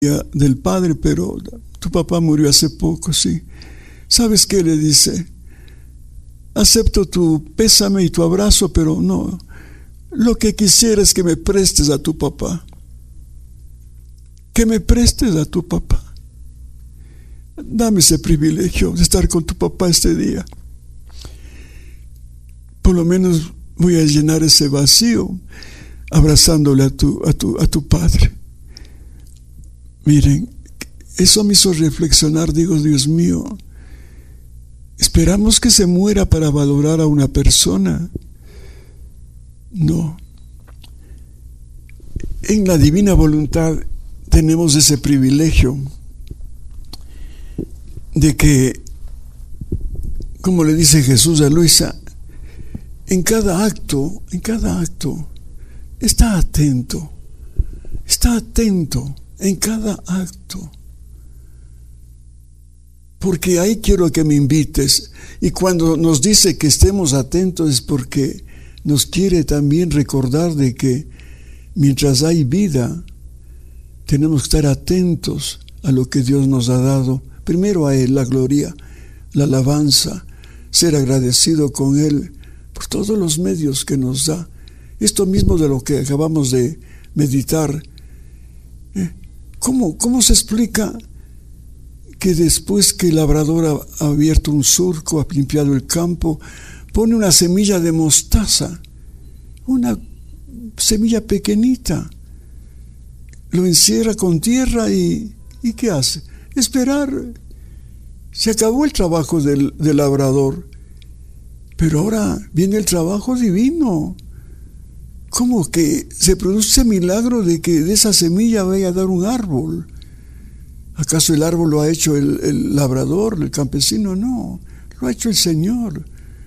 del padre, pero tu papá murió hace poco, sí. ¿Sabes qué le dice? Acepto tu pésame y tu abrazo, pero no. Lo que quisiera es que me prestes a tu papá. Que me prestes a tu papá. Dame ese privilegio de estar con tu papá este día. Por lo menos voy a llenar ese vacío abrazándole a tu padre. Miren, eso me hizo reflexionar. Digo, Dios mío, ¿esperamos que se muera para valorar a una persona? No. En la divina voluntad tenemos ese privilegio de que, como le dice Jesús a Luisa, en cada acto, está atento en cada acto, porque ahí quiero que me invites. Y cuando nos dice que estemos atentos es porque nos quiere también recordar de que mientras hay vida tenemos que estar atentos a lo que Dios nos ha dado. Primero a Él, la gloria, la alabanza, ser agradecido con Él por todos los medios que nos da. Esto mismo de lo que acabamos de meditar. ¿Cómo se explica que después que el labrador ha abierto un surco, ha limpiado el campo, pone una semilla de mostaza, una semilla pequeñita, lo encierra con tierra y ¿qué hace? Esperar. Se acabó el trabajo del labrador, pero ahora viene el trabajo divino. ¿Cómo que se produce milagro de que de esa semilla vaya a dar un árbol? ¿Acaso el árbol lo ha hecho el labrador, el campesino? No, lo ha hecho el Señor.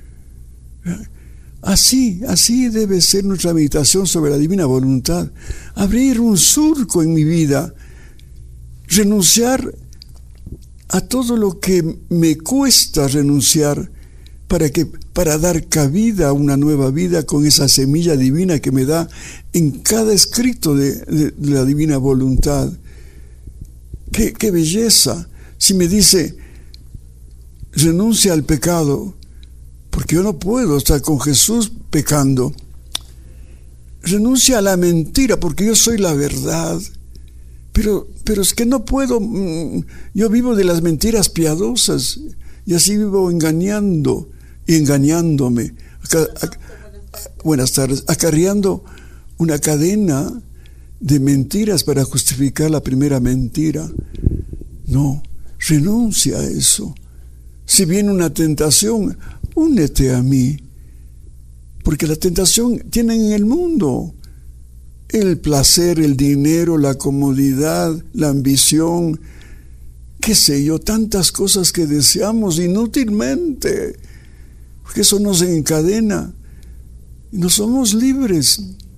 Así debe ser nuestra meditación sobre la divina voluntad. Abrir un surco en mi vida, renunciar a todo lo que me cuesta renunciar para dar cabida a una nueva vida con esa semilla divina que me da en cada escrito de la divina voluntad. ¡Qué belleza! Si me dice, renuncia al pecado, porque yo no puedo estar con Jesús pecando. Renuncia a la mentira, porque yo soy la verdad. Pero es que no puedo. Yo vivo de las mentiras piadosas y así vivo engañando y engañándome. Buenas tardes. Acarreando una cadena de mentiras para justificar la primera mentira. No, renuncia a eso. Si viene una tentación, únete a mí, porque la tentación tiene en el mundo el placer, el dinero, la comodidad, la ambición, qué sé yo, tantas cosas que deseamos inútilmente, porque eso nos encadena y no somos libres.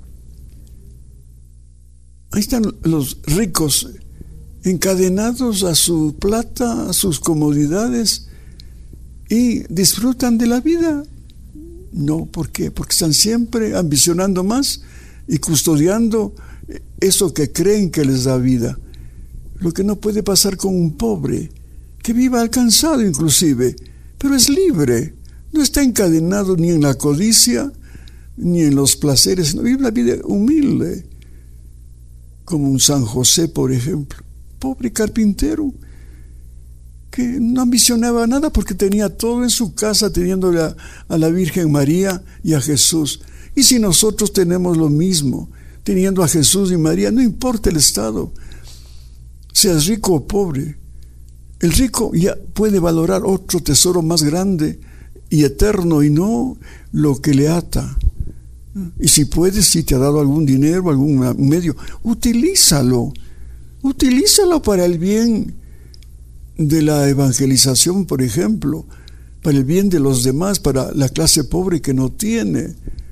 Ahí están los ricos encadenados a su plata, a sus comodidades, y disfrutan de la vida. No, ¿por qué? Porque están siempre ambicionando más y custodiando eso que creen que les da vida. Lo que no puede pasar con un pobre, que viva alcanzado inclusive, pero es libre, no está encadenado ni en la codicia, ni en los placeres, no, vive la vida humilde, como un San José, por ejemplo, pobre carpintero, que no ambicionaba nada porque tenía todo en su casa, teniéndole a la Virgen María y a Jesús. Y si nosotros tenemos lo mismo, teniendo a Jesús y María, no importa el estado, seas rico o pobre, el rico ya puede valorar otro tesoro más grande y eterno, y no lo que le ata. Y si puedes, si te ha dado algún dinero, algún medio, utilízalo para el bien de la evangelización, por ejemplo, para el bien de los demás, para la clase pobre que no tiene.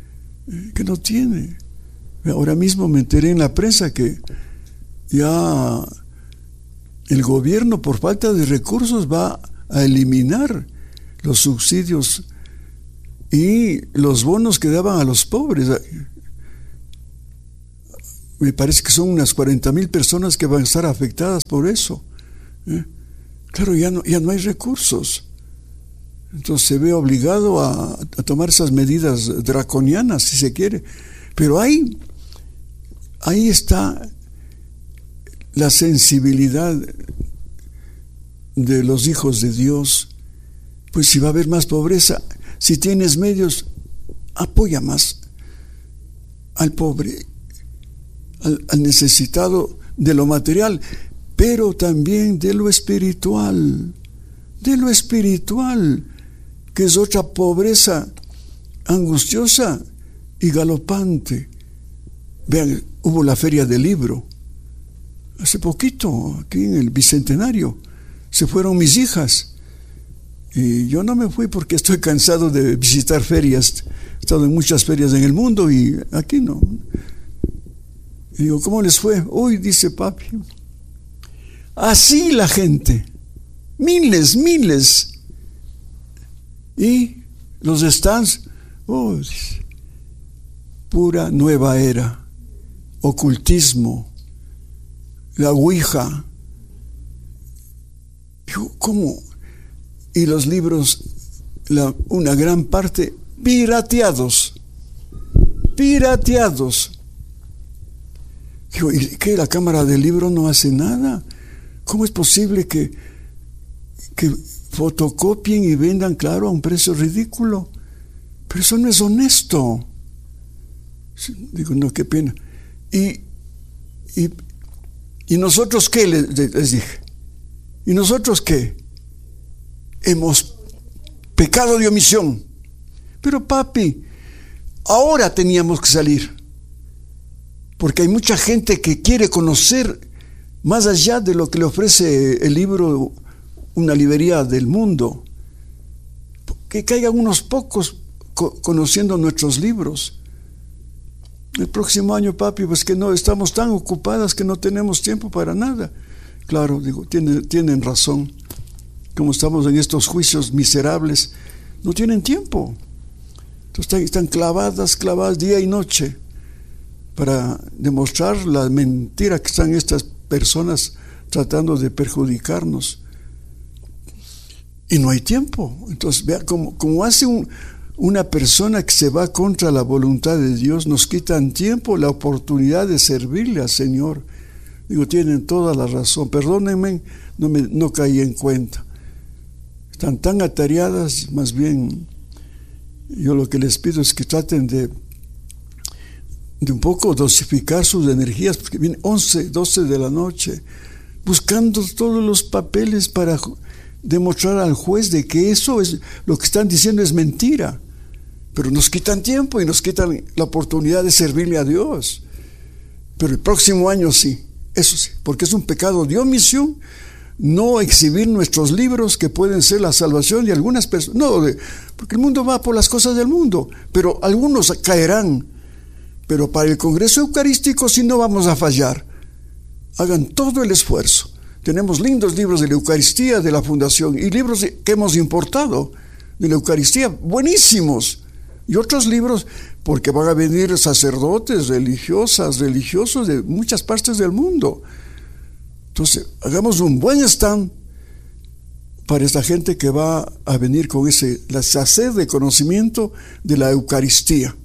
Ahora mismo me enteré en la prensa que ya el gobierno, por falta de recursos, va a eliminar los subsidios y los bonos que daban a los pobres. Me parece que son unas 40,000 personas que van a estar afectadas por eso. Claro, ya no hay recursos. Entonces se ve obligado a tomar esas medidas draconianas, si se quiere. Pero ahí está la sensibilidad de los hijos de Dios. Pues si va a haber más pobreza, si tienes medios, apoya más al pobre, al necesitado de lo material, pero también de lo espiritual, que es otra pobreza angustiosa y galopante. Vean, hubo la feria del libro hace poquito, aquí en el Bicentenario. Se fueron mis hijas y yo no me fui porque estoy cansado de visitar ferias. He estado en muchas ferias en el mundo y aquí no. Y digo, ¿cómo les fue? Uy, dice papi, así la gente, miles. Y los stands, pura nueva era, ocultismo, la ouija. ¿Cómo? Y los libros, una gran parte, pirateados. ¿Y qué? ¿La Cámara del Libro no hace nada? ¿Cómo es posible que fotocopien y vendan, claro, a un precio ridículo? Pero eso no es honesto. Digo, no, qué pena. ¿Y nosotros qué? Les dije. ¿Y nosotros qué? Hemos pecado de omisión. Pero papi, ahora teníamos que salir. Porque hay mucha gente que quiere conocer más allá de lo que le ofrece el libro, una librería del mundo. Que caigan unos pocos conociendo nuestros libros. El próximo año, papi, pues que no, estamos tan ocupadas que no tenemos tiempo para nada. Claro, digo, tienen razón. Como estamos en estos juicios miserables, no tienen tiempo. Entonces están clavadas día y noche para demostrar la mentira que están estas personas tratando de perjudicarnos. Y no hay tiempo. Entonces, vea, como hace una persona que se va contra la voluntad de Dios, nos quitan tiempo, la oportunidad de servirle al Señor. Digo, tienen toda la razón. Perdónenme, no caí en cuenta. Están tan atareadas, más bien, yo lo que les pido es que traten de un poco dosificar sus energías, porque vienen 11, 12 de la noche, buscando todos los papeles para demostrar al juez de que eso es lo que están diciendo es mentira. Pero nos quitan tiempo y nos quitan la oportunidad de servirle a Dios. Pero el próximo año sí, eso sí, porque es un pecado de omisión no exhibir nuestros libros que pueden ser la salvación de algunas personas. No, porque el mundo va por las cosas del mundo, pero algunos caerán. Pero para el Congreso Eucarístico sí no vamos a fallar. Hagan todo el esfuerzo. Tenemos lindos libros de la Eucaristía de la Fundación y libros que hemos importado de la Eucaristía, buenísimos. Y otros libros, porque van a venir sacerdotes, religiosos de muchas partes del mundo. Entonces, hagamos un buen stand para esta gente que va a venir con la sed de conocimiento de la Eucaristía.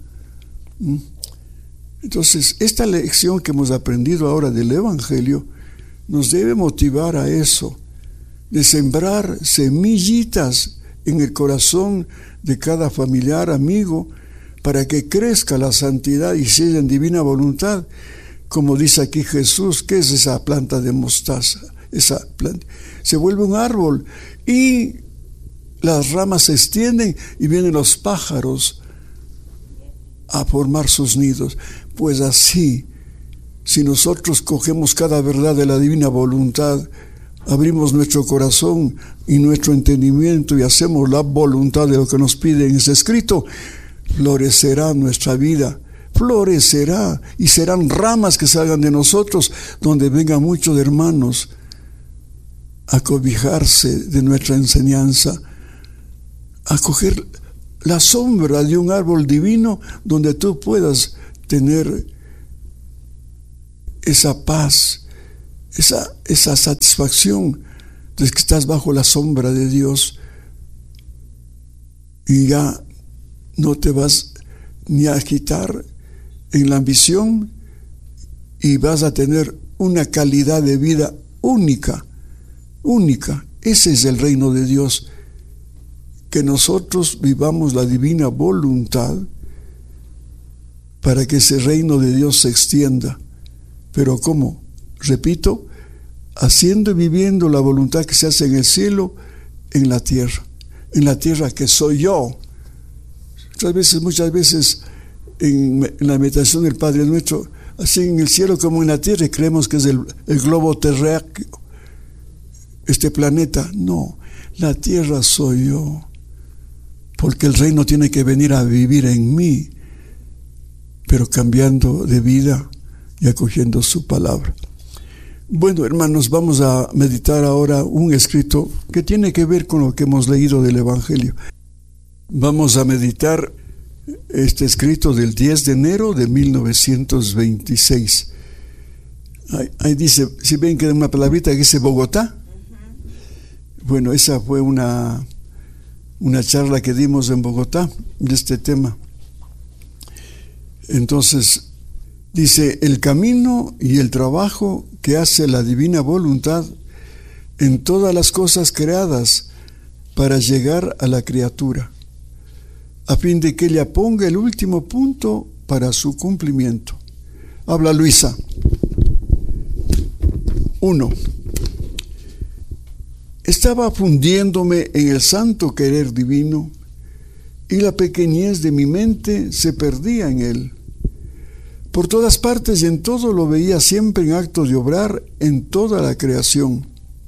Entonces, esta lección que hemos aprendido ahora del Evangelio nos debe motivar a eso, de sembrar semillitas en el corazón de cada familiar, amigo, para que crezca la santidad y sea en divina voluntad. Como dice aquí Jesús, ¿qué es esa planta de mostaza? Esa planta se vuelve un árbol y las ramas se extienden y vienen los pájaros a formar sus nidos. Pues así, si nosotros cogemos cada verdad de la divina voluntad, abrimos nuestro corazón y nuestro entendimiento y hacemos la voluntad de lo que nos pide en ese escrito, florecerá nuestra vida, florecerá y serán ramas que salgan de nosotros, donde vengan muchos hermanos a cobijarse de nuestra enseñanza, a coger la sombra de un árbol divino donde tú puedas tener esa paz, esa satisfacción de que estás bajo la sombra de Dios y ya no te vas ni a agitar en la ambición y vas a tener una calidad de vida única. Ese es el reino de Dios, que nosotros vivamos la divina voluntad para que ese reino de Dios se extienda. Pero ¿cómo? Repito, haciendo y viviendo la voluntad que se hace en el cielo, en la tierra que soy yo. Muchas veces en la meditación del Padre Nuestro, así en el cielo como en la tierra, y creemos que es el globo terráqueo, este planeta. No, la tierra soy yo, porque el reino tiene que venir a vivir en mí, pero cambiando de vida y acogiendo su palabra. Bueno, hermanos, vamos a meditar ahora un escrito que tiene que ver con lo que hemos leído del Evangelio. Vamos a meditar este escrito del 10 de enero de 1926. Ahí dice, si ven que hay una palabrita que dice Bogotá. Bueno, esa fue una charla que dimos en Bogotá de este tema. Entonces, dice, el camino y el trabajo que hace la divina voluntad en todas las cosas creadas para llegar a la criatura, a fin de que ella ponga el último punto para su cumplimiento. Habla Luisa. 1. Estaba fundiéndome en el santo querer divino y la pequeñez de mi mente se perdía en él. Por todas partes y en todo lo veía siempre en acto de obrar en toda la creación.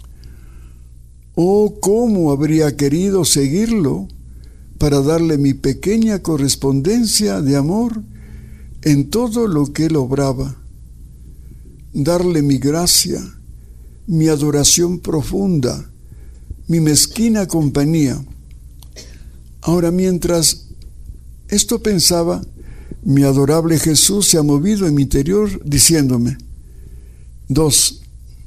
Oh, cómo habría querido seguirlo para darle mi pequeña correspondencia de amor en todo lo que él obraba, darle mi gracia, mi adoración profunda, mi mezquina compañía. Ahora, mientras esto pensaba, mi adorable Jesús se ha movido en mi interior diciéndome: 2.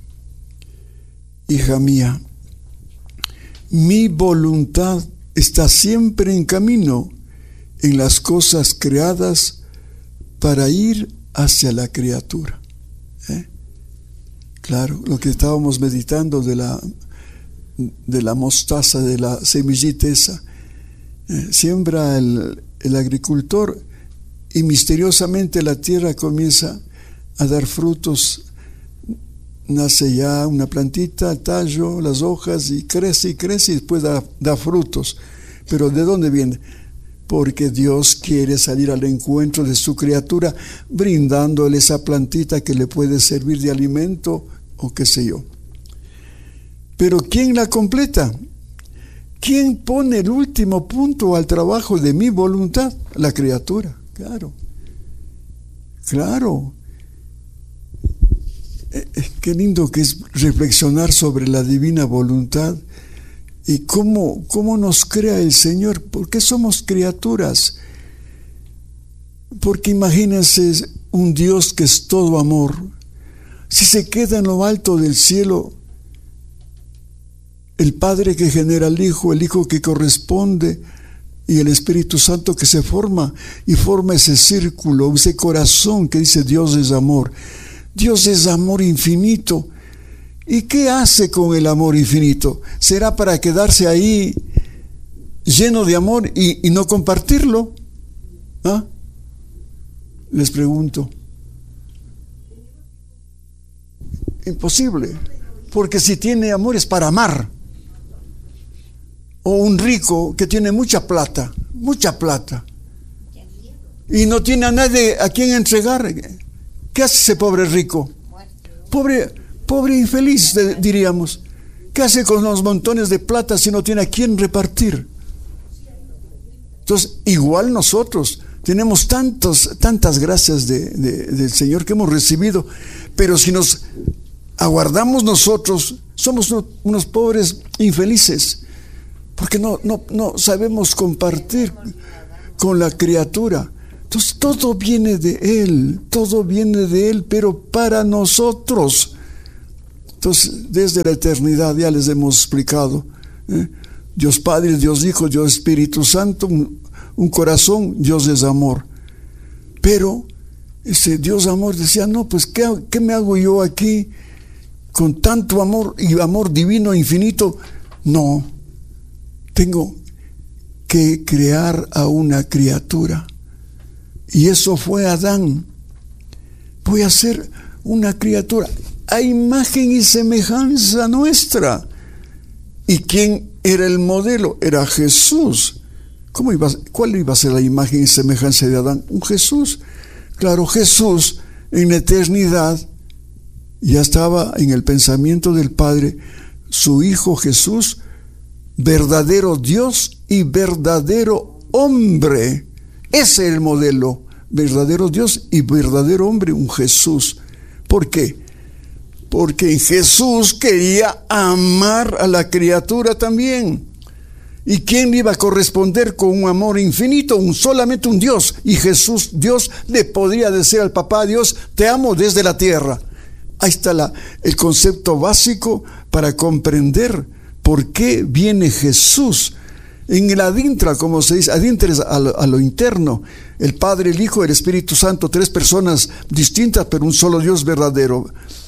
Hija mía, mi voluntad está siempre en camino en las cosas creadas para ir hacia la criatura. Claro, lo que estábamos meditando de la mostaza, de la semillita esa. Siembra el agricultor y misteriosamente la tierra comienza a dar frutos. Nace ya una plantita, el tallo, las hojas, y crece y después da frutos. Pero ¿de dónde viene? Porque Dios quiere salir al encuentro de su criatura, brindándole esa plantita que le puede servir de alimento o qué sé yo. Pero ¿quién la completa? ¿Quién pone el último punto al trabajo de mi voluntad? La criatura, claro. Qué lindo que es reflexionar sobre la divina voluntad y cómo nos crea el Señor. ¿Por qué somos criaturas? Porque imagínense un Dios que es todo amor. Si se queda en lo alto del cielo, el Padre que genera al Hijo, el Hijo que corresponde, y el Espíritu Santo que se forma y forma ese círculo, ese corazón que dice Dios es amor. Dios es amor infinito. ¿Y qué hace con el amor infinito? ¿Será para quedarse ahí lleno de amor y no compartirlo? ¿Ah? Les pregunto. Imposible, porque si tiene amor es para amar. O un rico que tiene mucha plata, y no tiene a nadie a quien entregar. ¿Qué hace ese pobre rico? Pobre infeliz, diríamos. ¿Qué hace con los montones de plata si no tiene a quién repartir? Entonces, igual nosotros tenemos tantas gracias del Señor que hemos recibido, pero si nos aguardamos nosotros, somos unos pobres infelices, porque no sabemos compartir con la criatura. Entonces todo viene de Él, pero para nosotros. Entonces, desde la eternidad ya les hemos explicado, Dios Padre, Dios Hijo, Dios Espíritu Santo, un corazón, Dios es amor. Pero ese Dios amor decía, no, pues ¿qué me hago yo aquí con tanto amor y amor divino infinito? No, tengo que crear a una criatura. Y eso fue Adán. Voy a hacer una criatura a imagen y semejanza nuestra. ¿Y quién era el modelo? Era Jesús. ¿Cuál iba a ser la imagen y semejanza de Adán? Un Jesús. Claro, Jesús en la eternidad ya estaba en el pensamiento del Padre, su Hijo Jesús, verdadero Dios y verdadero hombre. Ese es el modelo, verdadero Dios y verdadero hombre, un Jesús. ¿Por qué? Porque Jesús quería amar a la criatura también. ¿Y quién le iba a corresponder con un amor infinito? Solamente un Dios. Y Jesús, Dios, le podría decir al papá Dios, te amo desde la tierra. Ahí está el concepto básico para comprender por qué viene Jesús. En el adintra, como se dice, adintra es a lo interno. El Padre, el Hijo, el Espíritu Santo, tres personas distintas, pero un solo Dios verdadero.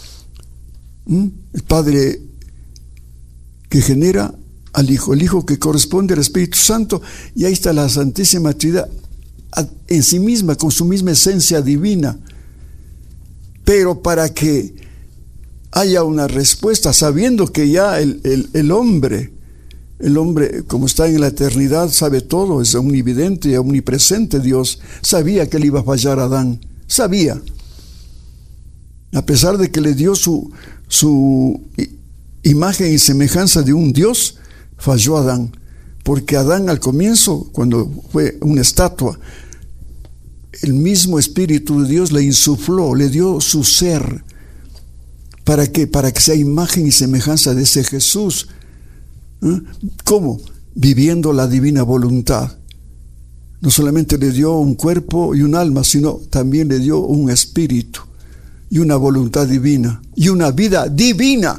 El Padre que genera al Hijo, el Hijo que corresponde al Espíritu Santo, y ahí está la Santísima Trinidad en sí misma, con su misma esencia divina. Pero para que haya una respuesta, sabiendo que ya el hombre, como está en la eternidad, sabe todo, es omnividente y omnipresente Dios, sabía que le iba a fallar a Adán, sabía. A pesar de que le dio su imagen y semejanza de un Dios, falló Adán, porque Adán al comienzo, cuando fue una estatua, el mismo Espíritu de Dios le insufló, le dio su ser. ¿Para qué? Para que sea imagen y semejanza de ese Jesús. ¿Cómo? Viviendo la divina voluntad. No solamente le dio un cuerpo y un alma, sino también le dio un espíritu y una voluntad divina y una vida divina.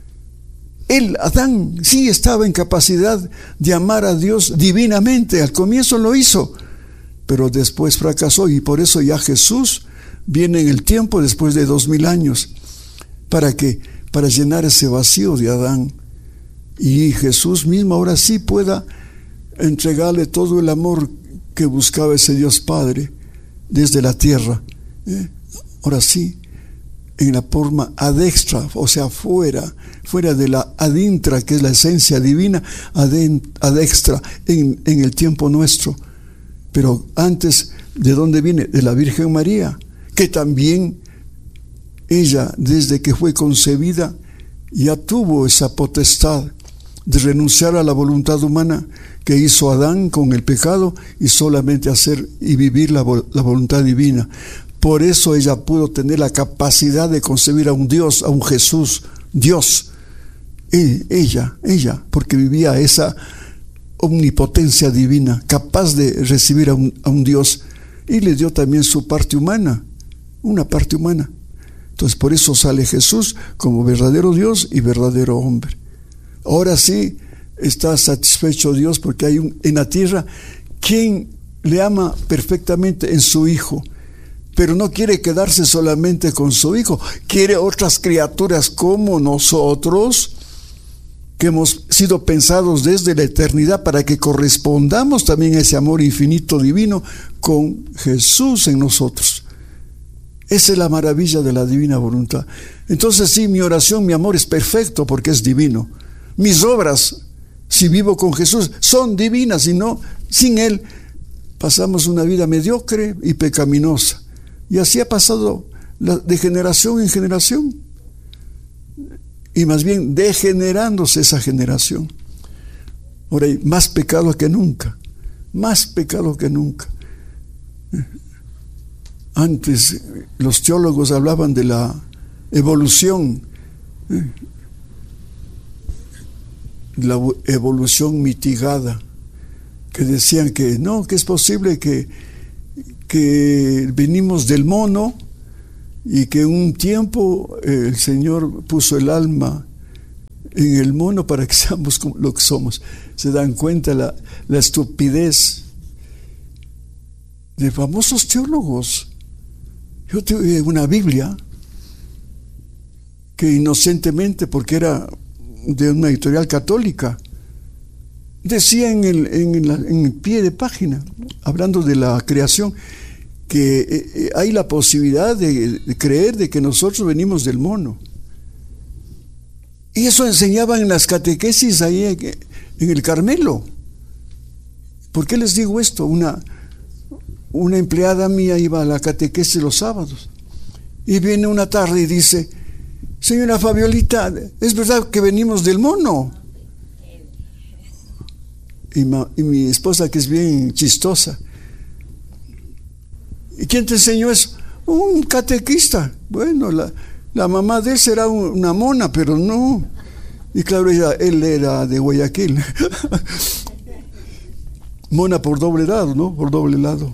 Adán, sí estaba en capacidad de amar a Dios divinamente. Al comienzo lo hizo, pero después fracasó, y por eso ya Jesús viene en el tiempo después de 2000 años. ¿Para qué? Para llenar ese vacío de Adán. Y Jesús mismo ahora sí pueda entregarle todo el amor que buscaba ese Dios Padre desde la tierra. Ahora sí, en la forma adextra, o sea, fuera de la adintra, que es la esencia divina, adextra, en el tiempo nuestro. Pero antes, ¿de dónde viene? De la Virgen María, que también ella, desde que fue concebida, ya tuvo esa potestad de renunciar a la voluntad humana que hizo Adán con el pecado y solamente hacer y vivir la voluntad divina. Por eso ella pudo tener la capacidad de concebir a un Dios, a un Jesús, Dios. Ella, porque vivía esa omnipotencia divina, capaz de recibir a un Dios, y le dio también su parte humana, una parte humana. Entonces por eso sale Jesús como verdadero Dios y verdadero hombre. Ahora sí está satisfecho Dios, porque hay en la tierra quien le ama perfectamente en su Hijo, pero no quiere quedarse solamente con su Hijo, quiere otras criaturas como nosotros, que hemos sido pensados desde la eternidad para que correspondamos también a ese amor infinito divino con Jesús en nosotros. Esa es la maravilla de la divina voluntad. Entonces sí, mi oración, mi amor es perfecto porque es divino. Mis obras, si vivo con Jesús, son divinas, y no, sin Él pasamos una vida mediocre y pecaminosa. Y así ha pasado de generación en generación. Y más bien degenerándose esa generación. Ahora hay más pecado que nunca. Más pecado que nunca. Antes los teólogos hablaban de la evolución. La evolución mitigada. Que decían que no, que es posible que que venimos del mono y que un tiempo el Señor puso el alma en el mono para que seamos como lo que somos. Se dan cuenta la estupidez de famosos teólogos. Yo tuve una Biblia que inocentemente, porque era de una editorial católica, decía en el pie de página, hablando de la creación, que hay la posibilidad de creer de que nosotros venimos del mono. Y eso enseñaban en las catequesis ahí en el Carmelo. ¿Por qué les digo esto? Una empleada mía iba a la catequesis los sábados y viene una tarde y dice: señora Fabiolita, ¿es verdad que venimos del mono? Y mi esposa, que es bien chistosa: ¿y quién te enseñó eso? Un catequista. Bueno, la mamá de él será una mona, pero no. Y claro, él era de Guayaquil. Mona por doble lado, ¿no? Por doble lado.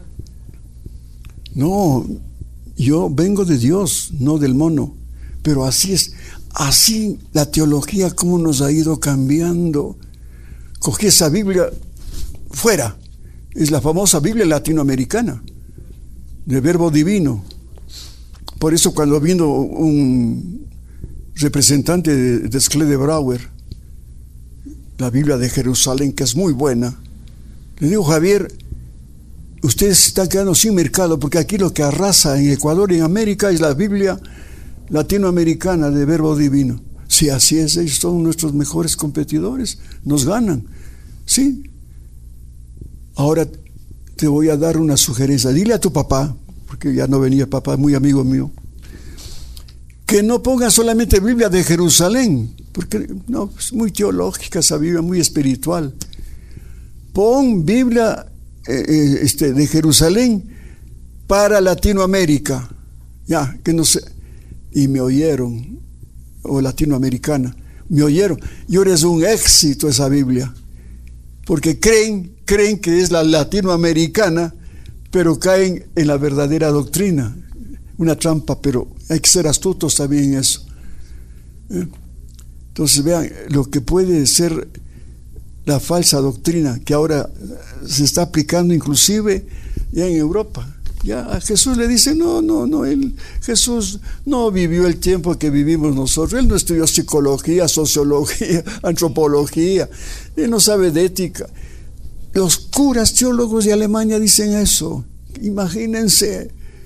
No, yo vengo de Dios, no del mono. Pero así es, así la teología, cómo nos ha ido cambiando. Cogí esa Biblia fuera, es la famosa Biblia latinoamericana, de Verbo Divino. Por eso cuando vino un representante de Schlede-Brauer, la Biblia de Jerusalén, que es muy buena, le digo: Javier, ustedes están quedando sin mercado, porque aquí lo que arrasa en Ecuador y en América es la Biblia latinoamericana de Verbo Divino. Sí, así es, ellos son nuestros mejores competidores, nos ganan. Sí. Ahora te voy a dar una sugerencia. Dile a tu papá, porque ya no venía papá, muy amigo mío, que no ponga solamente Biblia de Jerusalén, porque no, es muy teológica esa Biblia, muy espiritual. Pon Biblia de Jerusalén para Latinoamérica, ya, que no sé. Y me oyeron, o latinoamericana, me oyeron. Y ahora es un éxito esa Biblia, porque creen que es la latinoamericana, pero caen en la verdadera doctrina. Una trampa, pero hay que ser astutos también en eso. Entonces vean lo que puede ser la falsa doctrina, que ahora se está aplicando inclusive ya en Europa. Ya a Jesús le dice: no, Jesús no vivió el tiempo que vivimos nosotros. Él no estudió psicología, sociología, antropología. Él no sabe de ética. Los curas teólogos de Alemania dicen eso. Imagínense,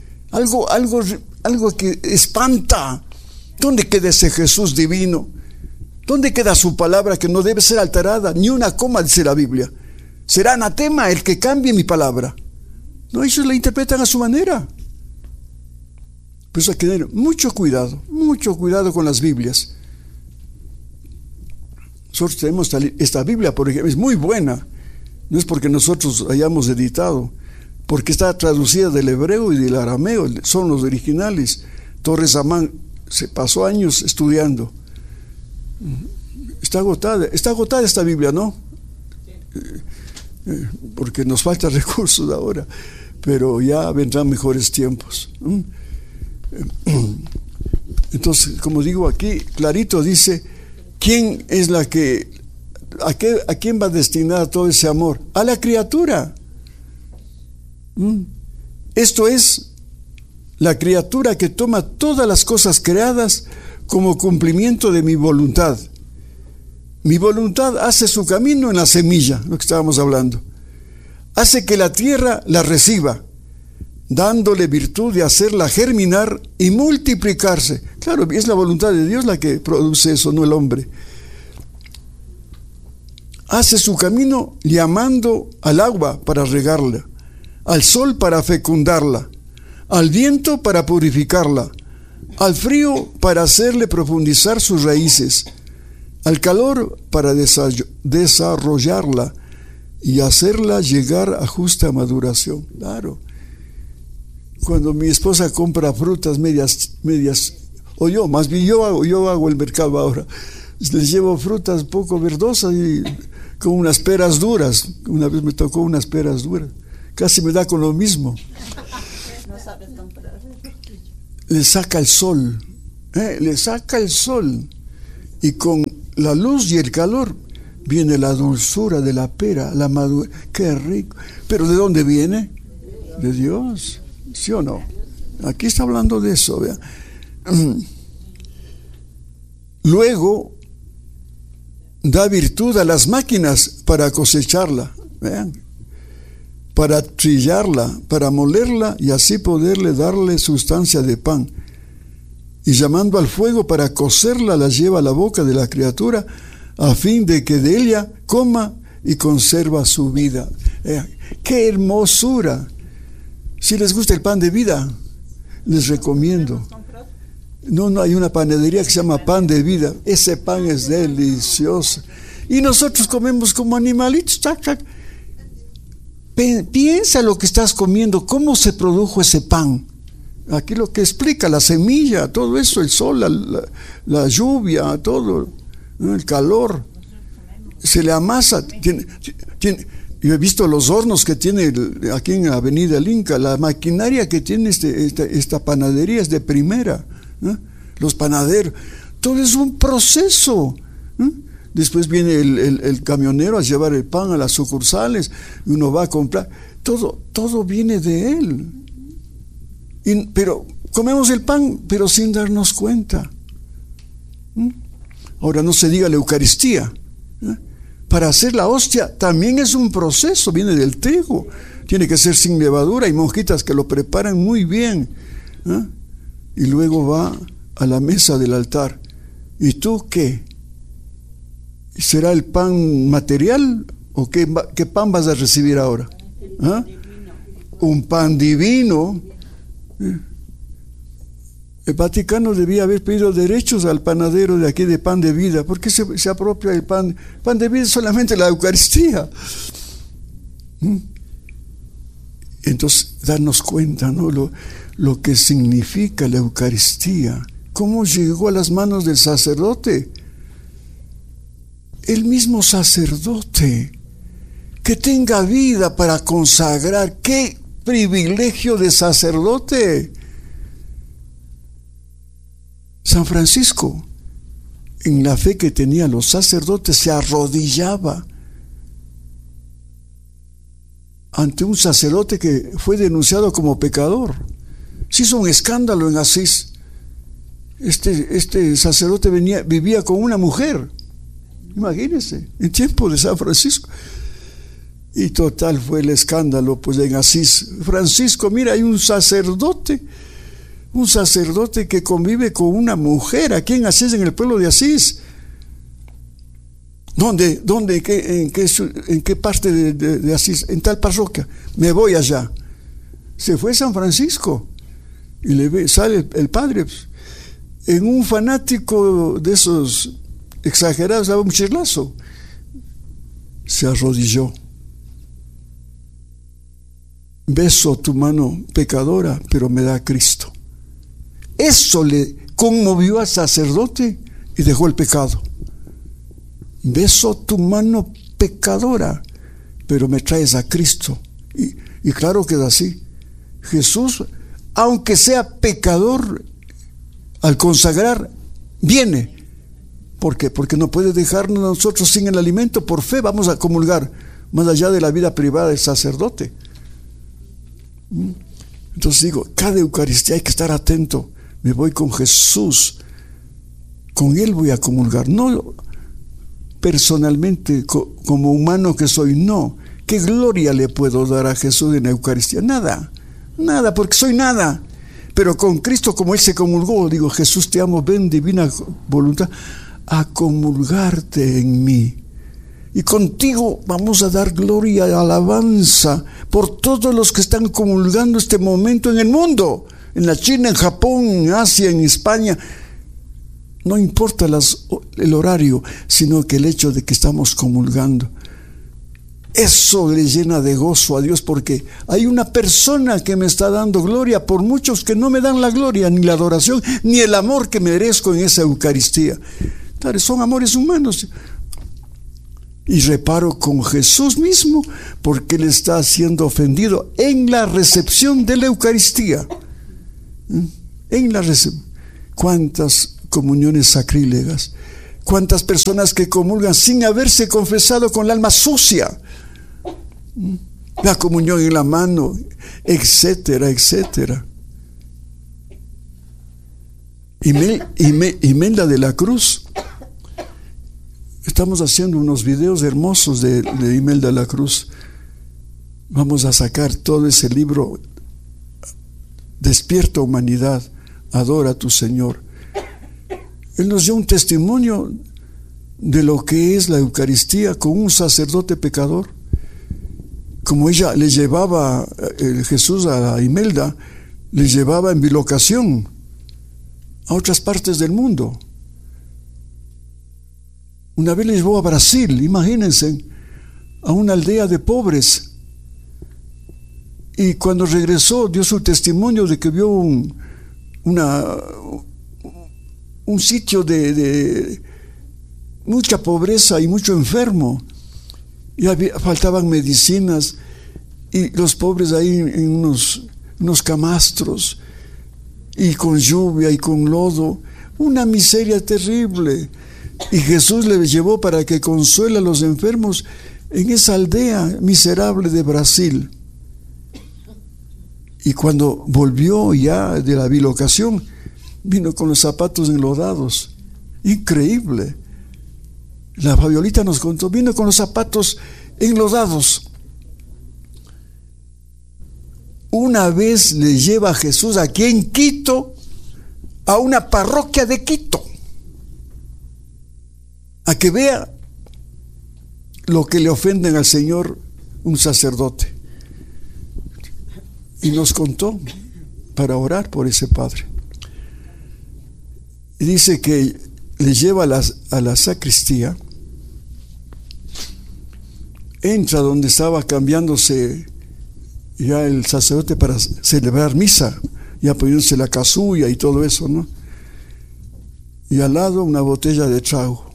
algo que espanta. ¿Dónde queda ese Jesús divino? ¿Dónde queda su palabra, que no debe ser alterada? Ni una coma, dice la Biblia. Será anatema el que cambie mi palabra. No, ellos la interpretan a su manera. Pues hay que tener mucho cuidado con las Biblias. Nosotros tenemos esta Biblia, por ejemplo, es muy buena. No es porque nosotros hayamos editado, porque está traducida del hebreo y del arameo, son los originales. Torres Amán se pasó años estudiando. Está agotada esta Biblia, ¿no? Porque nos faltan recursos ahora, pero ya vendrán mejores tiempos. Entonces, como digo aquí, clarito dice: ¿quién es a quién va destinado todo ese amor? A la criatura. Esto es la criatura que toma todas las cosas creadas como cumplimiento de mi voluntad. Mi voluntad hace su camino en la semilla, lo que estábamos hablando. Hace que la tierra la reciba, dándole virtud de hacerla germinar y multiplicarse. Claro, es la voluntad de Dios la que produce eso, no el hombre. Hace su camino llamando al agua para regarla, al sol para fecundarla, al viento para purificarla, al frío para hacerle profundizar sus raíces, al calor para desarrollarla y hacerla llegar a justa maduración. Claro. Cuando mi esposa compra frutas medias, o yo hago el mercado ahora, les llevo frutas poco verdosas y con unas peras duras. Una vez me tocó unas peras duras. Casi me da con lo mismo. le saca el sol, le saca el sol, y con la luz y el calor viene la dulzura de la pera, la madurez. Qué rico. Pero ¿de dónde viene? De Dios, ¿sí o no? Aquí está hablando de eso, ¿vea? Luego da virtud a las máquinas para cosecharla, vean, para trillarla, para molerla y así poderle darle sustancia de pan. Y llamando al fuego para cocerla, la lleva a la boca de la criatura a fin de que de ella coma y conserva su vida. ¡Qué hermosura! Si les gusta el pan de vida, les recomiendo. No hay una panadería que se llama Pan de Vida. Ese pan es delicioso. Y nosotros comemos como animalitos. Piensa lo que estás comiendo, cómo se produjo ese pan. Aquí lo que explica, la semilla, todo eso, el sol, la lluvia, todo, ¿no? El calor. Se le amasa. Yo he visto los hornos que tiene aquí en Avenida El Inca. La maquinaria que tiene esta panadería es de primera. Los panaderos, todo es un proceso. Después viene el camionero a llevar el pan a las sucursales, y uno va a comprar, todo viene de él. Pero comemos el pan, pero sin darnos cuenta. Ahora no se diga la Eucaristía. Para hacer la hostia también es un proceso, viene del trigo, tiene que ser sin levadura, hay monjitas que lo preparan muy bien, y luego va a la mesa del altar. ¿Y tú qué? ¿Será el pan material o qué pan vas a recibir ahora? Un pan divino. El Vaticano debía haber pedido derechos al panadero de aquí de Pan de Vida. ¿Por qué se apropia el pan? Pan de vida es solamente la Eucaristía. Entonces, darnos cuenta, ¿no? Lo que significa la Eucaristía. ¿Cómo llegó a las manos del sacerdote? El mismo sacerdote. Que tenga vida para consagrar. ¡Qué privilegio de sacerdote! San Francisco, en la fe que tenían los sacerdotes, se arrodillaba ante un sacerdote que fue denunciado como pecador. Se hizo un escándalo en Asís. Este sacerdote vivía con una mujer, imagínense, en tiempo de San Francisco. Y total fue el escándalo, pues en Asís. Francisco, mira, hay un sacerdote que convive con una mujer aquí en Asís, en el pueblo de Asís. ¿Dónde? ¿En qué parte de Asís? En tal parroquia. Me voy allá. Se fue a San Francisco y sale el padre en un fanático de esos exagerados, daba un chirlazo. Se arrodilló. Beso tu mano pecadora, pero me da Cristo. Eso le conmovió al sacerdote y dejó el pecado. Beso tu mano pecadora, pero me traes a Cristo. Y claro que es así. Jesús, aunque sea pecador, al consagrar, viene. ¿Por qué? Porque no puede dejarnos nosotros sin el alimento. Por fe vamos a comulgar, más allá de la vida privada del sacerdote. Entonces digo, cada Eucaristía hay que estar atento. Me voy con Jesús, con Él voy a comulgar, no personalmente como humano que soy, no. ¿Qué gloria le puedo dar a Jesús en la Eucaristía? Nada, porque soy nada. Pero con Cristo, como Él se comulgó, digo, Jesús te amo, ven divina voluntad a comulgarte en mí. Y contigo vamos a dar gloria y alabanza por todos los que están comulgando este momento en el mundo. En la China, en Japón, en Asia, en España. No importa el horario, sino que el hecho de que estamos comulgando. Eso le llena de gozo a Dios, porque hay una persona que me está dando gloria por muchos que no me dan la gloria, ni la adoración, ni el amor que merezco en esa Eucaristía. Claro, son amores humanos. Y reparo con Jesús mismo, porque Él está siendo ofendido en la recepción de la Eucaristía. ¿Cuántas comuniones sacrílegas? ¿Cuántas personas que comulgan sin haberse confesado con el alma sucia? La comunión en la mano, etcétera, etcétera. Imelda de la Cruz. Estamos haciendo unos videos hermosos de Imelda de la Cruz. Vamos a sacar todo ese libro, Despierta Humanidad, adora a tu Señor. Él nos dio un testimonio de lo que es la Eucaristía con un sacerdote pecador. Como ella le llevaba, Jesús a Imelda, le llevaba en bilocación a otras partes del mundo. Una vez le llevó a Brasil, imagínense, a una aldea de pobres. Y cuando regresó, dio su testimonio de que vio un sitio de mucha pobreza y mucho enfermo. Y faltaban medicinas, y los pobres ahí en unos camastros, y con lluvia y con lodo, una miseria terrible. Y Jesús le llevó para que consuela a los enfermos en esa aldea miserable de Brasil. Y cuando volvió ya de la bilocación, vino con los zapatos enlodados. Increíble. La Fabiolita nos contó, vino con los zapatos enlodados. Una vez le lleva a Jesús aquí en Quito, a una parroquia de Quito, a que vea lo que le ofenden al Señor un sacerdote. Y nos contó para orar por ese padre. Y dice que le lleva a la sacristía, entra donde estaba cambiándose ya el sacerdote para celebrar misa, ya poniéndose la casulla y todo eso, ¿no? Y al lado una botella de trago.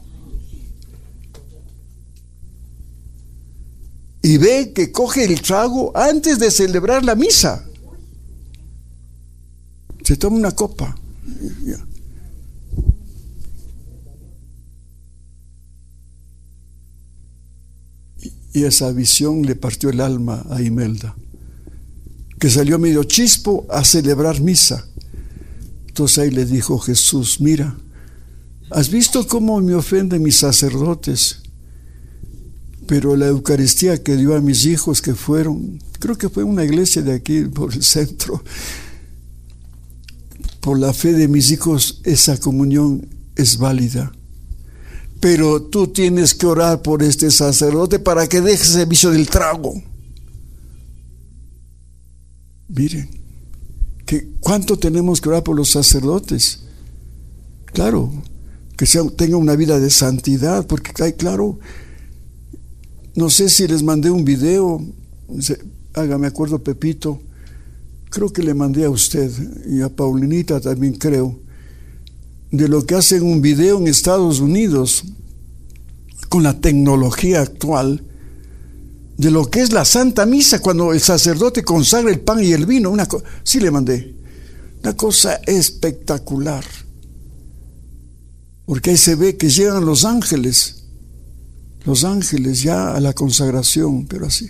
Y ve que coge el trago antes de celebrar la misa. Se toma una copa. Y esa visión le partió el alma a Imelda, que salió medio chispo a celebrar misa. Entonces ahí le dijo Jesús: mira, ¿has visto cómo me ofenden mis sacerdotes? Pero la Eucaristía que dio a mis hijos, que fueron, creo que fue una iglesia de aquí por el centro, por la fe de mis hijos, esa comunión es válida. Pero tú tienes que orar por este sacerdote para que deje ese vicio del trago. Miren, ¿cuánto tenemos que orar por los sacerdotes? Claro, que tengan una vida de santidad, porque claro, no sé si les mandé un video, hágame acuerdo Pepito, creo que le mandé a usted y a Paulinita también creo, de lo que hacen un video en Estados Unidos con la tecnología actual, de lo que es la Santa Misa, cuando el sacerdote consagra el pan y el vino. Sí le mandé, una cosa espectacular, porque ahí se ve que llegan los ángeles ya a la consagración, pero así.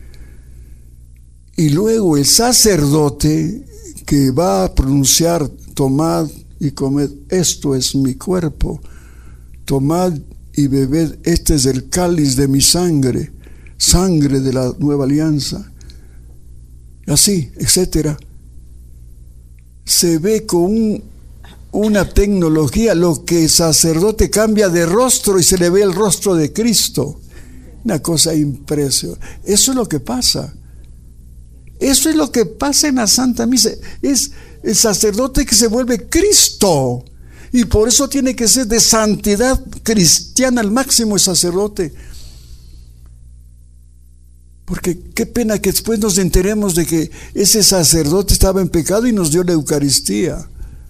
Y luego el sacerdote que va a pronunciar: tomad y comed, esto es mi cuerpo, tomad y bebed, este es el cáliz de mi sangre, sangre de la nueva alianza, así, etcétera. Se ve con una tecnología lo que el sacerdote cambia de rostro y se le ve el rostro de Cristo. Una cosa impresionante. Eso es lo que pasa. Eso es lo que pasa en la Santa Misa. Es el sacerdote que se vuelve Cristo. Y por eso tiene que ser de santidad cristiana al máximo el sacerdote. Porque qué pena que después nos enteremos de que ese sacerdote estaba en pecado y nos dio la Eucaristía.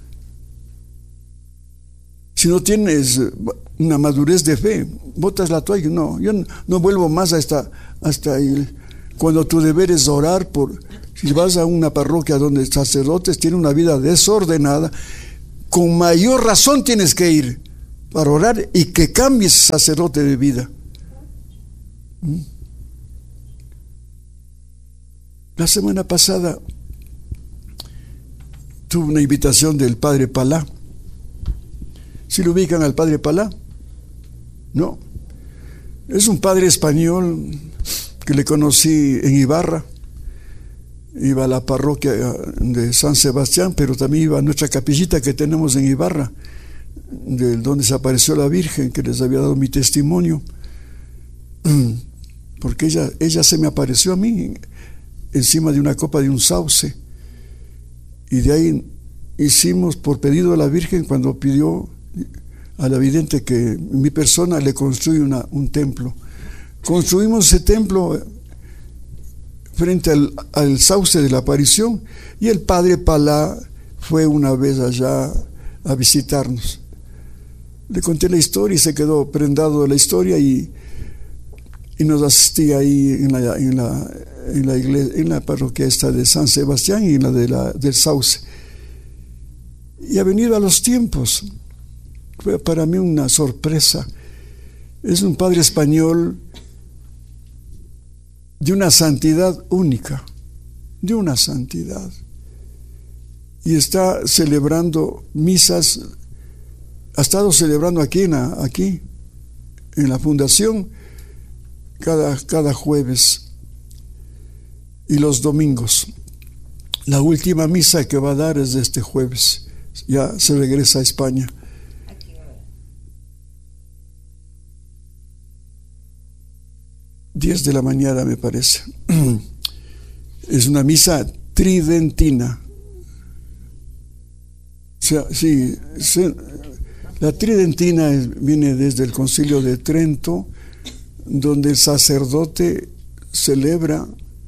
Si no tienes una madurez de fe, botas la toalla. No, yo no vuelvo más hasta cuando tu deber es orar por... Si vas a una parroquia donde sacerdotes tienen una vida desordenada, con mayor razón tienes que ir para orar y que cambies sacerdote de vida. La semana pasada tuve una invitación del padre Palá. ¿Sí lo ubican al padre Palá? No. Es un padre español que le conocí en Ibarra. Iba a la parroquia de San Sebastián, pero también iba a nuestra capillita que tenemos en Ibarra, de donde se apareció la Virgen, que les había dado mi testimonio, porque ella se me apareció a mí encima de una copa de un sauce, y de ahí hicimos, por pedido de la Virgen, cuando pidió a la vidente que mi persona le construya un templo. Construimos ese templo frente al sauce de la aparición, y el padre Palá fue una vez allá a visitarnos. Le conté la historia y se quedó prendado de la historia, y nos asistí ahí en la iglesia, en la parroquia esta de San Sebastián y en la del sauce. Y ha venido a los tiempos. Fue para mí una sorpresa. Es un padre español de una santidad única, de una santidad. Y está celebrando misas, ha estado celebrando aquí en la fundación cada jueves y los domingos. La última misa que va a dar es de este jueves. Ya se regresa a España. Diez de la mañana, me parece. Es una misa tridentina. O sea, sí, la tridentina viene desde el Concilio de Trento, donde el sacerdote celebra,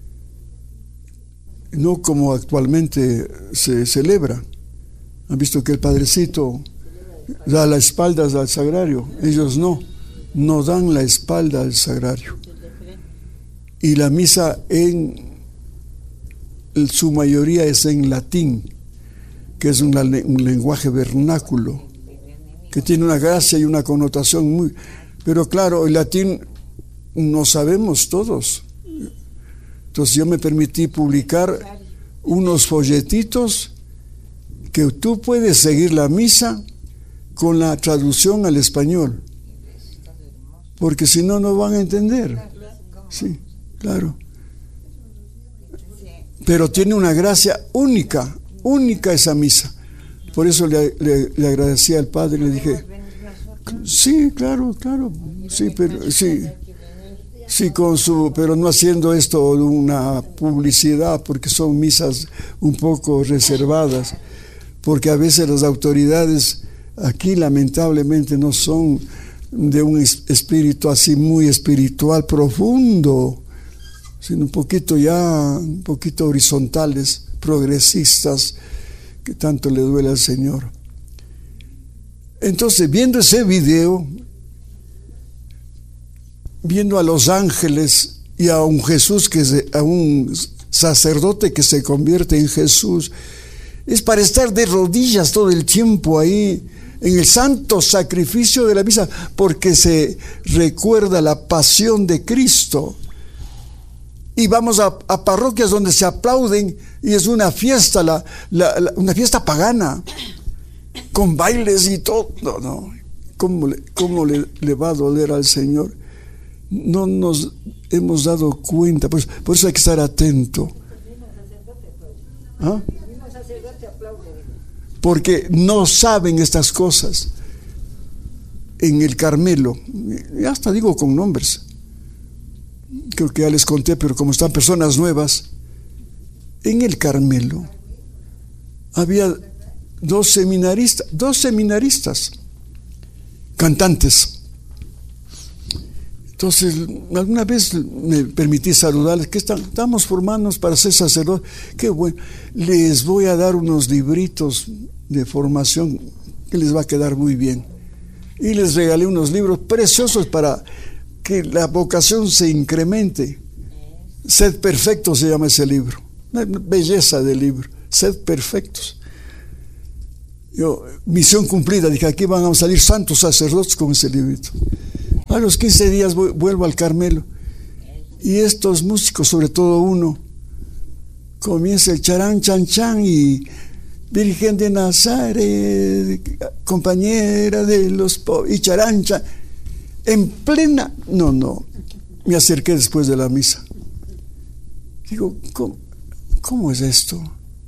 no como actualmente se celebra. Han visto que el padrecito da la espalda al sagrario. Ellos no dan la espalda al sagrario. Y la misa en su mayoría es en latín, que es un lenguaje vernáculo, que tiene una gracia y una connotación muy... Pero claro, el latín no sabemos todos. Entonces yo me permití publicar unos folletitos que tú puedes seguir la misa con la traducción al español, porque si no, no van a entender. Sí, claro. Pero tiene una gracia única esa misa. Por eso le agradecí al padre, le dije, sí, claro, sí, pero sí, pero no haciendo esto una publicidad, porque son misas un poco reservadas, porque a veces las autoridades aquí lamentablemente no son de un espíritu así muy espiritual profundo, sino un poquito horizontales, progresistas, que tanto le duele al Señor. Entonces, viendo ese video, viendo a los ángeles y a un Jesús a un sacerdote que se convierte en Jesús, es para estar de rodillas todo el tiempo ahí en el santo sacrificio de la misa, porque se recuerda la pasión de Cristo. Y vamos a parroquias donde se aplauden y es una fiesta, una fiesta pagana, con bailes y todo. No. ¿Cómo le va a doler al Señor? No nos hemos dado cuenta. Por eso hay que estar atento. ¿Ah? Porque no saben estas cosas. En el Carmelo, ya hasta digo con nombres, creo que ya les conté, pero como están personas nuevas, en el Carmelo había dos seminaristas, cantantes. Entonces, alguna vez me permití saludarles, que estamos formándonos para ser sacerdotes. Qué bueno, les voy a dar unos libritos de formación que les va a quedar muy bien. Y les regalé unos libros preciosos para que la vocación se incremente. Sed perfecto se llama ese libro. Una belleza de libro. Sed perfectos. Yo, misión cumplida, dije, aquí van a salir santos sacerdotes con ese librito. A los 15 días vuelvo al Carmelo. Y estos músicos, sobre todo uno, comienza el charán, chan, chan, y Virgen de Nazaret, compañera de los pobres, y charán, chan. En plena, no, me acerqué después de la misa. Digo, ¿cómo es esto?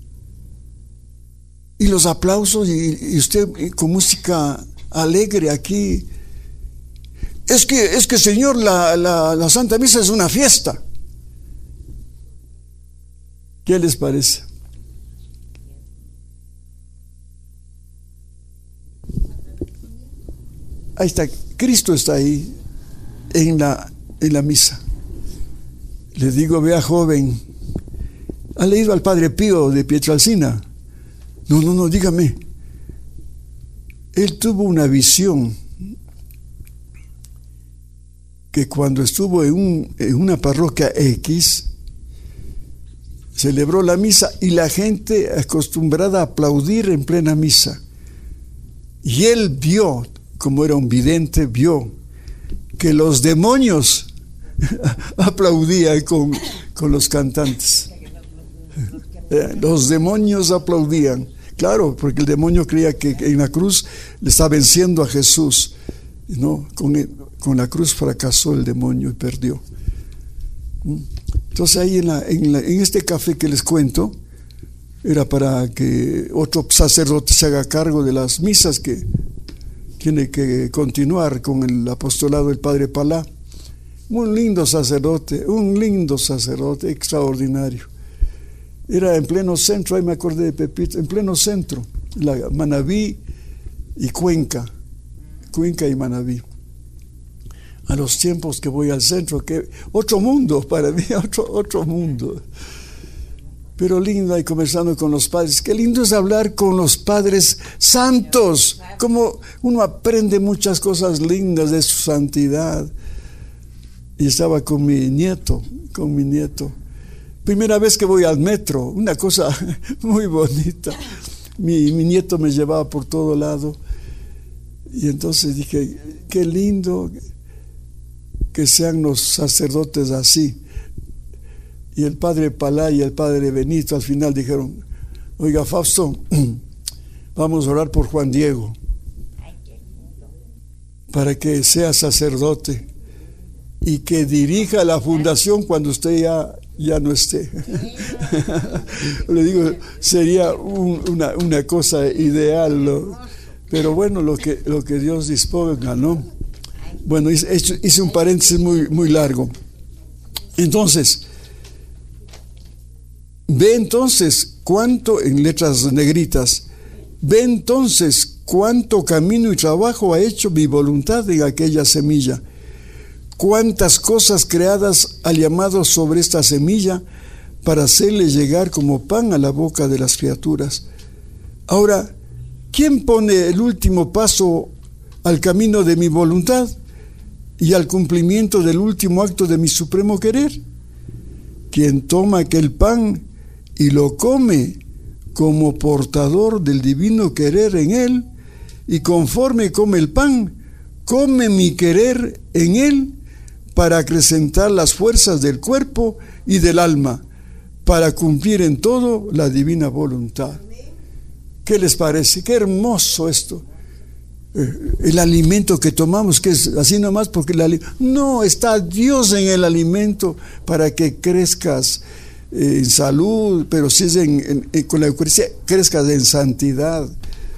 Y los aplausos, y usted con música alegre aquí. Es que Señor, la Santa Misa es una fiesta. ¿Qué les parece? Ahí está, Cristo está ahí en la misa. Le digo, vea joven, ¿ha leído al Padre Pío de Pietralcina? No, dígame. Él tuvo una visión que cuando estuvo en una parroquia X, celebró la misa y la gente acostumbrada a aplaudir en plena misa. Y él vio, como era un vidente, vio que los demonios aplaudían con los cantantes. Los demonios aplaudían. Claro, porque el demonio creía que en la cruz le estaba venciendo a Jesús. No, con la cruz fracasó el demonio y perdió. Entonces ahí en este café que les cuento, era para que otro sacerdote se haga cargo de las misas, que tiene que continuar con el apostolado del Padre Palá. Un lindo sacerdote extraordinario. Era en pleno centro, ahí me acordé de Pepito, en pleno centro, la Manabí y Cuenca y Manabí. A los tiempos que voy al centro, que otro mundo para mí, otro mundo. Pero lindo ahí conversando con los padres. Qué lindo es hablar con los padres santos. Como uno aprende muchas cosas lindas de su santidad. Y estaba con mi nieto. Primera vez que voy al metro, una cosa muy bonita. Mi nieto me llevaba por todo lado. Y entonces dije, qué lindo que sean los sacerdotes así. Y el padre Palá y el padre Benito al final dijeron, oiga Fausto, vamos a orar por Juan Diego para que sea sacerdote y que dirija la fundación cuando usted ya no esté. Le digo, sería una cosa ideal, ¿no? Pero bueno, lo que Dios disponga, ¿no? Bueno, hice un paréntesis muy largo. Entonces, ve entonces cuánto, en letras negritas, ve entonces cuánto camino y trabajo ha hecho mi voluntad en aquella semilla. Cuántas cosas creadas ha llamado sobre esta semilla para hacerle llegar como pan a la boca de las criaturas. Ahora, ¿quién pone el último paso al camino de mi voluntad y al cumplimiento del último acto de mi supremo querer? Quien toma aquel pan y lo come como portador del divino querer en él, y conforme come el pan, come mi querer en él para acrecentar las fuerzas del cuerpo y del alma, para cumplir en todo la divina voluntad. ¿Qué les parece? Qué hermoso esto. El alimento que tomamos, que es así nomás porque no, está Dios en el alimento para que crezcas en salud, pero si es con la Eucaristía, crezcas en santidad.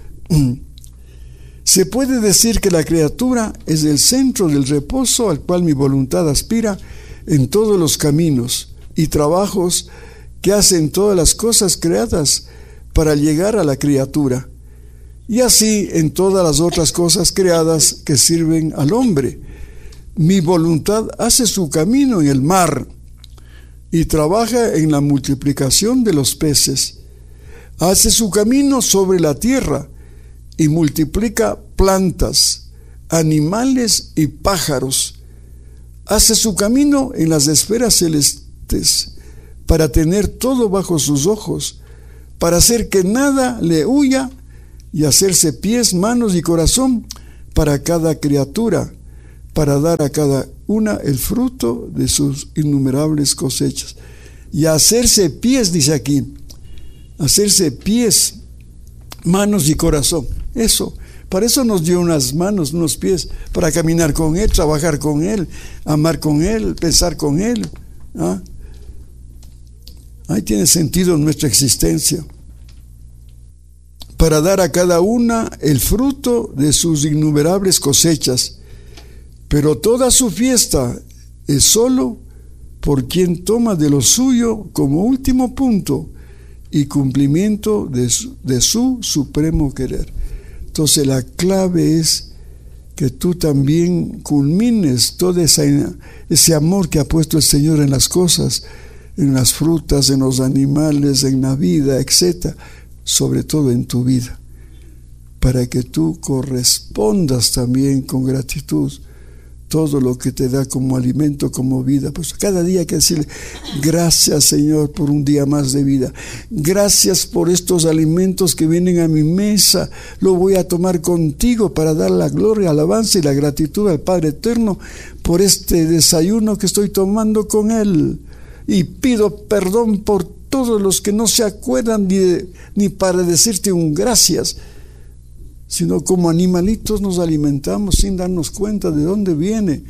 Se puede decir que la criatura es el centro del reposo al cual mi voluntad aspira en todos los caminos y trabajos que hacen todas las cosas creadas para llegar a la criatura, y así en todas las otras cosas creadas que sirven al hombre. Mi voluntad hace su camino en el mar y trabaja en la multiplicación de los peces. Hace su camino sobre la tierra y multiplica plantas, animales y pájaros. Hace su camino en las esferas celestes para tener todo bajo sus ojos, para hacer que nada le huya y hacerse pies, manos y corazón para cada criatura, para dar a cada una el fruto de sus innumerables cosechas. Y hacerse pies, dice aquí, hacerse pies, manos y corazón. Eso, para eso nos dio unas manos, unos pies, para caminar con Él, trabajar con Él, amar con Él, pensar con Él. ¿Ah? Ahí tiene sentido nuestra existencia. Para dar a cada una el fruto de sus innumerables cosechas. Pero toda su fiesta es solo por quien toma de lo suyo como último punto y cumplimiento de su supremo querer. Entonces la clave es que tú también culmines todo ese amor que ha puesto el Señor en las cosas, en las frutas, en los animales, en la vida, etc., sobre todo en tu vida, para que tú correspondas también con gratitud todo lo que te da como alimento, como vida. Pues cada día hay que decirle: gracias, Señor, por un día más de vida. Gracias por estos alimentos que vienen a mi mesa. Lo voy a tomar contigo para dar la gloria, alabanza y la gratitud al Padre Eterno por este desayuno que estoy tomando con Él. Y pido perdón por todos los que no se acuerdan ni para decirte un gracias, sino como animalitos nos alimentamos sin darnos cuenta de dónde viene.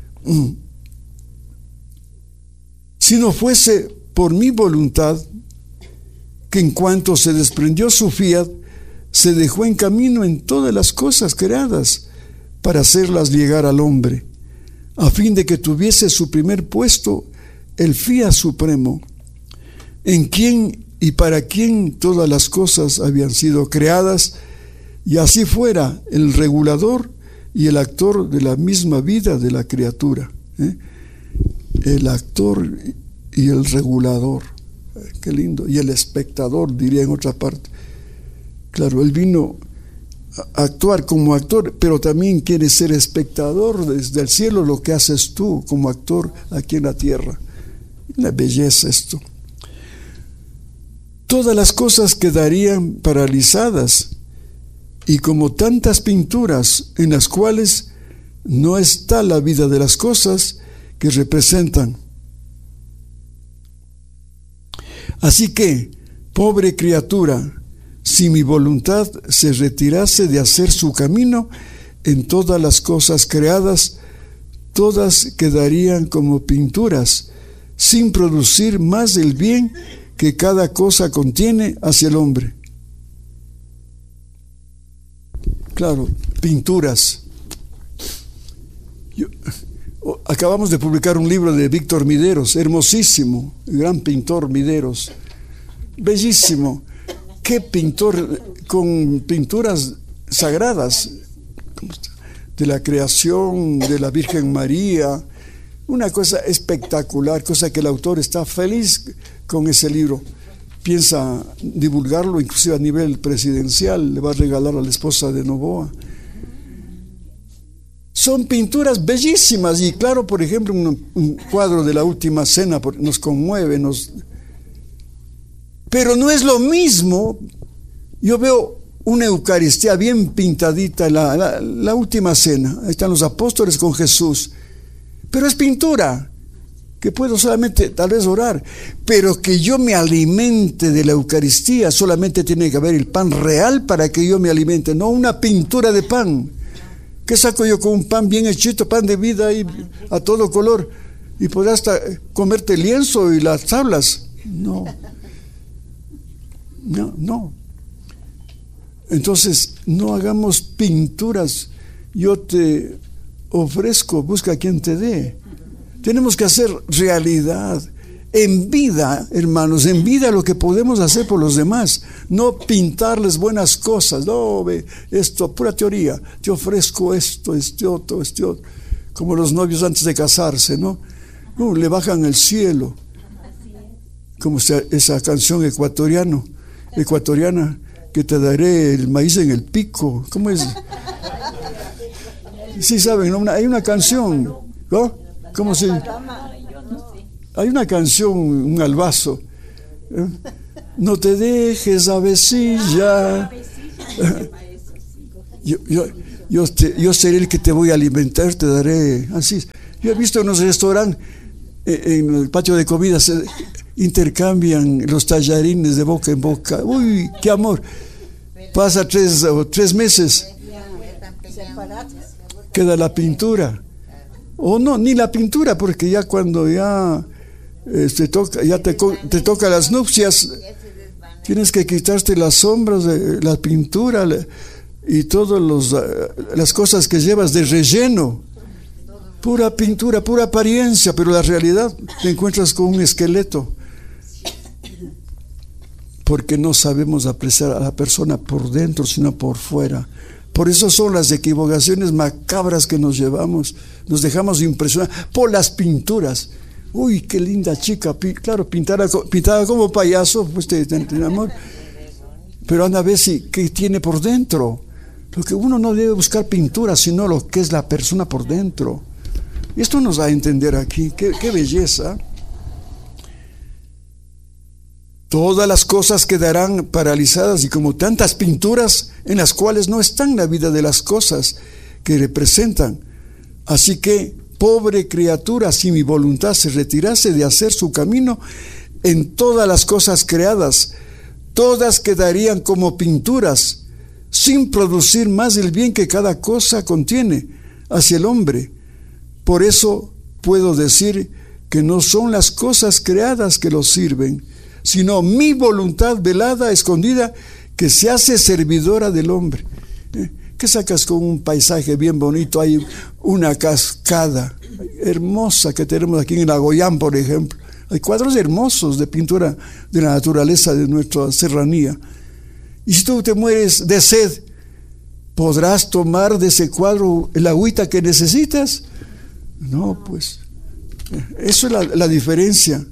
Si no fuese por mi voluntad, que en cuanto se desprendió su fiat, se dejó en camino en todas las cosas creadas para hacerlas llegar al hombre, a fin de que tuviese su primer puesto el fiat supremo, en quien y para quien todas las cosas habían sido creadas, y así fuera el regulador y el actor de la misma vida de la criatura. El actor y el regulador. Qué lindo. Y el espectador, diría en otra parte. Claro, él vino a actuar como actor, pero también quiere ser espectador desde el cielo, lo que haces tú como actor aquí en la tierra. Una belleza esto. Todas las cosas quedarían paralizadas, y como tantas pinturas en las cuales no está la vida de las cosas que representan. Así que, pobre criatura, si mi voluntad se retirase de hacer su camino en todas las cosas creadas, todas quedarían como pinturas, sin producir más el bien que cada cosa contiene hacia el hombre. Claro, pinturas. Acabamos de publicar un libro de Víctor Mideros, hermosísimo, gran pintor Mideros, bellísimo. Qué pintor, con pinturas sagradas de la creación, de la Virgen María, una cosa espectacular, cosa que el autor está feliz con ese libro. Piensa divulgarlo inclusive a nivel presidencial, le va a regalar a la esposa de Noboa. Son pinturas bellísimas, y claro, por ejemplo, un cuadro de la Última Cena nos conmueve, pero no es lo mismo. Yo veo una Eucaristía bien pintadita, la Última Cena, ahí están los apóstoles con Jesús, pero es pintura, que puedo solamente tal vez orar, pero que yo me alimente de la Eucaristía, solamente tiene que haber el pan real para que yo me alimente, no una pintura de pan. ¿Qué saco yo con un pan bien hechito, pan de vida ahí a todo color, y podrás hasta comerte el lienzo y las tablas? No. Entonces, no hagamos pinturas. Yo te ofrezco, busca quien te dé. Tenemos que hacer realidad en vida, hermanos, en vida lo que podemos hacer por los demás, no pintarles buenas cosas. No, ve esto, pura teoría, te ofrezco esto, este otro, como los novios antes de casarse, ¿no? Le bajan el cielo, como esa canción ecuatoriana, que te daré el maíz en el pico. ¿Cómo es? Sí saben, ¿no? Hay una canción, ¿no? ¿Cómo se? Hay una canción, un albazo. No te dejes, avecilla. Yo seré el que te voy a alimentar, te daré. Así. Yo he visto en los restaurantes, en el patio de comida, se intercambian los tallarines de boca en boca. Uy, qué amor. Pasa 3 meses, queda la pintura. O no, ni la pintura, porque ya cuando ya te toca las nupcias, tienes que quitarte las sombras de la pintura y todas las cosas que llevas de relleno. Pura pintura, pura apariencia, pero la realidad te encuentras con un esqueleto. Porque no sabemos apreciar a la persona por dentro, sino por fuera. Por eso son las equivocaciones macabras que nos llevamos. Nos dejamos impresionar por las pinturas. Uy, qué linda chica. Claro, pintada como payaso, pues te amor. Pero anda a ver qué tiene por dentro. Porque uno no debe buscar pintura, sino lo que es la persona por dentro. Y esto nos da a entender aquí. Qué belleza. Todas las cosas quedarán paralizadas y como tantas pinturas en las cuales no están la vida de las cosas que representan. Así que, pobre criatura, si mi voluntad se retirase de hacer su camino en todas las cosas creadas, todas quedarían como pinturas, sin producir más el bien que cada cosa contiene hacia el hombre. Por eso puedo decir que no son las cosas creadas que los sirven, sino mi voluntad velada, escondida, que se hace servidora del hombre. ¿Qué sacas con un paisaje bien bonito? Hay una cascada hermosa que tenemos aquí en Agoyán, por ejemplo. Hay cuadros hermosos de pintura de la naturaleza de nuestra serranía. Y si tú te mueres de sed, ¿podrás tomar de ese cuadro el agüita que necesitas? No, pues eso es la diferencia.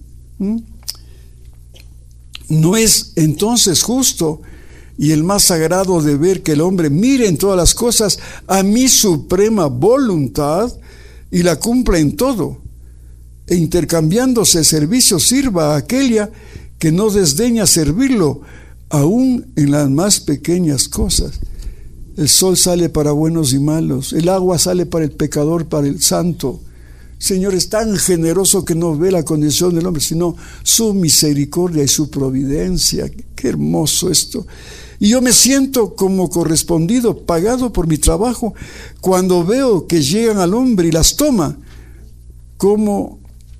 ¿No es entonces justo y el más sagrado deber que el hombre mire en todas las cosas a mi suprema voluntad y la cumpla en todo, e intercambiándose servicio sirva a aquella que no desdeña servirlo, aún en las más pequeñas cosas? El sol sale para buenos y malos, el agua sale para el pecador, para el santo. Señor es tan generoso que no ve la condición del hombre, sino su misericordia y su providencia. Qué hermoso esto. Y yo me siento como correspondido, pagado por mi trabajo, cuando veo que llegan al hombre y las toma como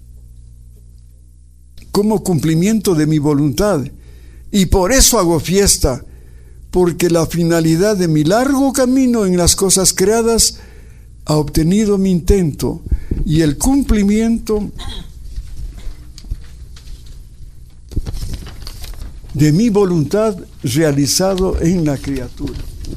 cumplimiento de mi voluntad. Y por eso hago fiesta, porque la finalidad de mi largo camino en las cosas creadas ha obtenido mi intento, y el cumplimiento de mi voluntad realizado en la criatura.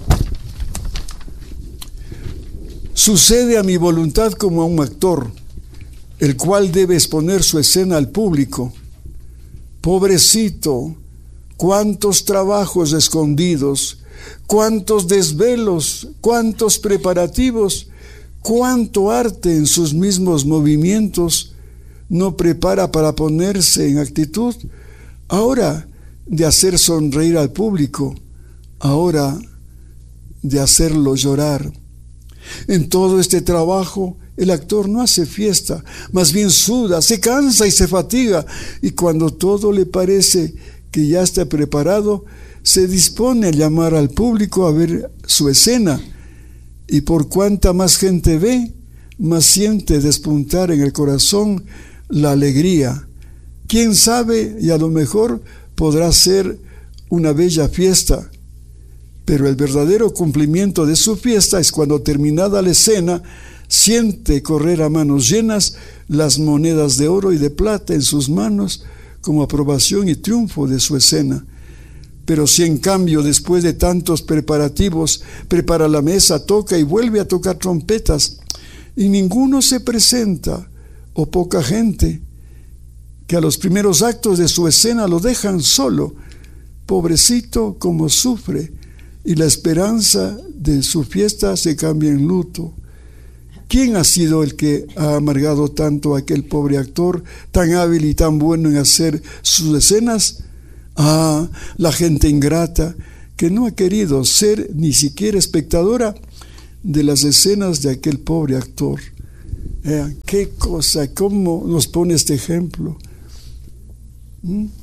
Sucede a mi voluntad como a un actor, el cual debe exponer su escena al público. Pobrecito, cuántos trabajos escondidos, cuántos desvelos, cuántos preparativos, cuánto arte en sus mismos movimientos no prepara para ponerse en actitud, ahora de hacer sonreír al público, ahora de hacerlo llorar. En todo este trabajo el actor no hace fiesta, más bien suda, se cansa y se fatiga, y cuando todo le parece que ya está preparado, se dispone a llamar al público a ver su escena. Y por cuanta más gente ve, más siente despuntar en el corazón la alegría. Quién sabe, y a lo mejor podrá ser una bella fiesta, pero el verdadero cumplimiento de su fiesta es cuando, terminada la escena, siente correr a manos llenas las monedas de oro y de plata en sus manos como aprobación y triunfo de su escena. Pero si en cambio después de tantos preparativos prepara la mesa, toca y vuelve a tocar trompetas y ninguno se presenta, o poca gente, que a los primeros actos de su escena lo dejan solo, pobrecito como sufre, y la esperanza de su fiesta se cambia en luto. ¿Quién ha sido el que ha amargado tanto a aquel pobre actor, tan hábil y tan bueno en hacer sus escenas? La gente ingrata que no ha querido ser ni siquiera espectadora de las escenas de aquel pobre actor. Qué cosa, cómo nos pone este ejemplo.